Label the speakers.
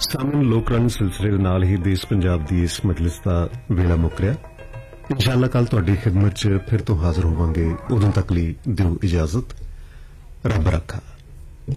Speaker 1: ਸਾਮਨ ਲੋਕਰੰਗ ਸਿਲਸਿਲੇ ਦੇ ਨਾਲ ਹੀ ਦੇਸ਼ ਪੰਜਾਬ ਦੀ ਇਸ ਮਜਲਿਸ ਦਾ ਵੇਲਾ ਮੁੱਕ ਰਿਹਾ। ਇਨਸ਼ਾਅੱਲਾ ਕੱਲ ਤੁਹਾਡੀ ਖਿਦਮਤ 'ਚ ਫਿਰ ਤੋਂ ਹਾਜ਼ਰ ਹੋਵਾਂਗੇ। ਉਦੋਂ ਤੱਕ ਲਈ ਦਿਓ ਇਜਾਜ਼ਤ। ਰੱਬ ਰੱਖਾ।